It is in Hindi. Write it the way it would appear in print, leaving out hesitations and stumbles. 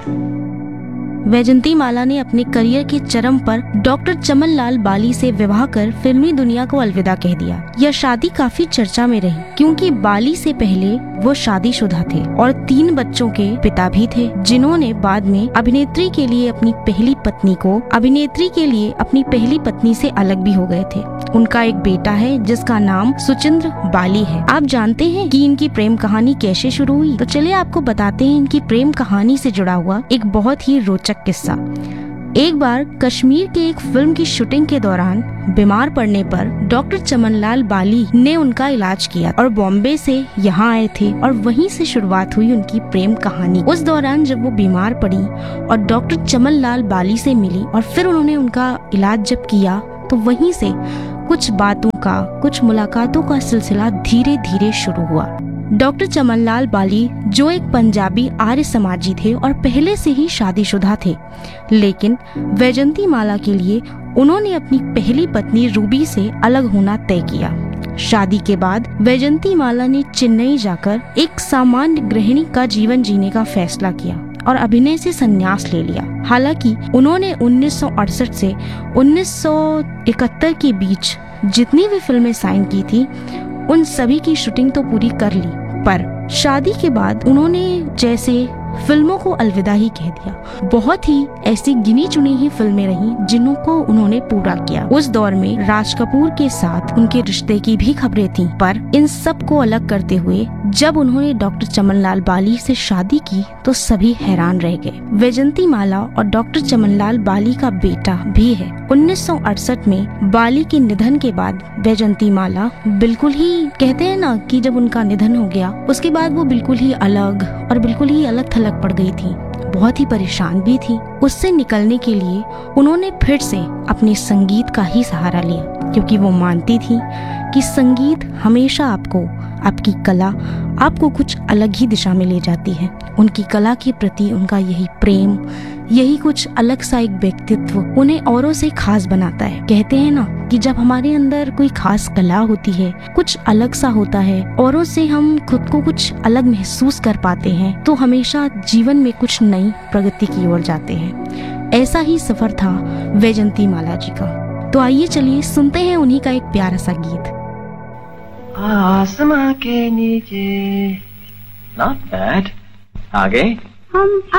वैजंती माला ने अपने करियर के चरम पर डॉक्टर चमन लाल बाली से विवाह कर फिल्मी दुनिया को अलविदा कह दिया। यह शादी काफी चर्चा में रही क्योंकि बाली से पहले वो शादीशुदा थे और 3 बच्चों के पिता भी थे, जिन्होंने बाद में अभिनेत्री के लिए अपनी पहली पत्नी से अलग भी हो गए थे। उनका एक बेटा है जिसका नाम सुचिंद्र बाली है। आप जानते हैं कि इनकी प्रेम कहानी कैसे शुरू हुई? तो चलिए आपको बताते हैं इनकी प्रेम कहानी से जुड़ा हुआ एक बहुत ही रोचक किस्सा। एक बार कश्मीर के एक फिल्म की शूटिंग के दौरान बीमार पड़ने पर डॉक्टर चमनलाल बाली ने उनका इलाज किया और बॉम्बे से यहाँ आए थे और वहीं से शुरुआत हुई उनकी प्रेम कहानी। उस दौरान जब वो बीमार पड़ी और डॉक्टर चमनलाल बाली से मिली और फिर उन्होंने उनका इलाज जब किया तो वहीं से कुछ मुलाकातों का सिलसिला धीरे धीरे शुरू हुआ। डॉक्टर चमनलाल बाली जो एक पंजाबी आर्य समाजी थे और पहले से ही शादीशुदा थे, लेकिन वैजंती माला के लिए उन्होंने अपनी पहली पत्नी रूबी से अलग होना तय किया। शादी के बाद वैजंती माला ने चेन्नई जाकर एक सामान्य गृहिणी का जीवन जीने का फैसला किया और अभिनय से संन्यास ले लिया। हालांकि उन्होंने 1968 से 1971 के बीच जितनी भी फिल्में साइन की थी उन सभी की शूटिंग तो पूरी कर ली, पर शादी के बाद उन्होंने जैसे फिल्मों को अलविदा ही कह दिया। बहुत ही ऐसी गिनी चुनी ही फिल्में रहीं जिनको उन्होंने पूरा किया। उस दौर में राज कपूर के साथ उनके रिश्ते की भी खबरें थीं, पर इन सब को अलग करते हुए जब उन्होंने डॉक्टर चमनलाल बाली से शादी की तो सभी हैरान रह गए। वैजंती माला और डॉक्टर चमनलाल बाली का बेटा भी है। 1968 में बाली के निधन के बाद वैजंती माला बिल्कुल ही, कहते हैं ना कि जब उनका निधन हो गया उसके बाद वो बिल्कुल ही अलग थलग पड़ गई थी, बहुत ही परेशान भी थी। उससे निकलने के लिए उन्होंने फिर से अपने संगीत का ही सहारा लिया, क्योंकि वो मानती थी कि संगीत हमेशा आपकी कला आपको कुछ अलग ही दिशा में ले जाती है। उनकी कला के प्रति उनका यही प्रेम, यही कुछ अलग सा एक व्यक्तित्व उन्हें औरों से खास बनाता है। कहते हैं ना कि जब हमारे अंदर कोई खास कला होती है, कुछ अलग सा होता है, औरों से हम खुद को कुछ अलग महसूस कर पाते हैं, तो हमेशा जीवन में कुछ नई प्रगति की ओर जाते हैं। ऐसा ही सफर था वैजंती माला जी का। तो आइए चलिए सुनते हैं उन्हीं का एक प्यारा सा गीत। आसमां के नीचे, नॉट बैड। आगे